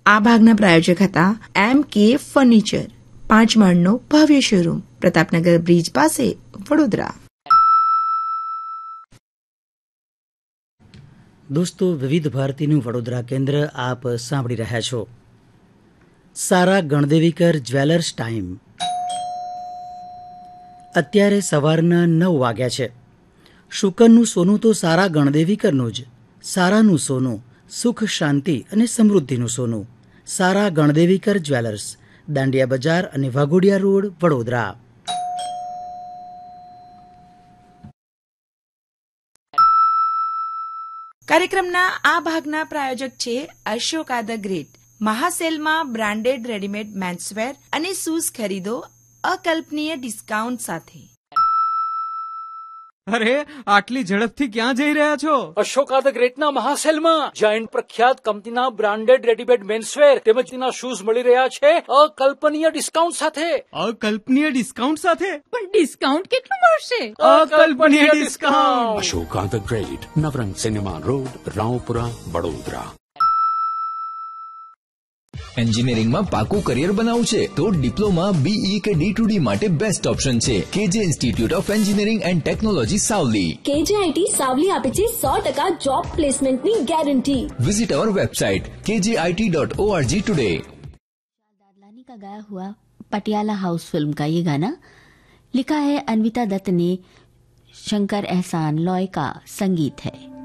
આ ભાગના પ્રાયોજક હતા MK ફર્નિચર, 5 માળનો ભવ્ય શોરૂમ, પ્રતાપનગર બ્રિજ પાસે, વડોદરા. દોસ્તો, વિવિધ ભારતીનું વડોદરા કેન્દ્ર આપ સાંભળી રહ્યા છો. સારા ગણદેવીકર જ્વેલર્સ ટાઈમ. અત્યારે સવારના 9 વાગ્યા છે. શુકનનું સોનું તો સારા ગણદેવીકરનું જ. સારાનું સોનું, સુખ શાંતિ અને સમૃદ્ધિનું સોનું. સારા ગણદેવીકર જ્વેલર્સ, દાંડિયા બજાર અને વાઘોડિયા રોડ, વડોદરા. કાર્યક્રમના આ ભાગના પ્રાયોજક છે Ashoka the great. મહાસેલમાં branded readymade menswear અને શૂઝ ખરીદો અકલ્પનીય ડિસ્કાઉન્ટ સાથે. અરે, આટલી ઝડપથી ક્યાં જઈ રહ્યા છો? અશોકા ધ ગ્રેટના મહાસેલમાં, જ્યાં પ્રખ્યાત કંપનીના બ્રાન્ડેડ રેડીમેડ મેન્સવેર તેમજ તેના શૂઝ મળી રહ્યા છે અકલ્પનીય ડિસ્કાઉન્ટ સાથે. અકલ્પનીય ડિસ્કાઉન્ટ સાથે? પણ ડિસ્કાઉન્ટ કેટલું મળશે? અકલ્પનીય discount. Ashoka the great, Navrang cinema road, Raopura, Vadodara. એન્જિનિયરિંગમાં પાકું કરિયર બનાવવું છે તો ડિપ્લોમા, BE કે D2D માટે બેસ્ટ ઓપ્શન છે KJ institute of engineering and technology Savli. KJIT Savli આપે છે 100% job પ્લેસમેન્ટની guarantee. Visit our website kjit.org today. Dadlani का गाया हुआ पटियाला हाउस फिल्म का ये गाना लिखा है अनविता दत्त ने, शंकर एहसान लॉय का संगीत है.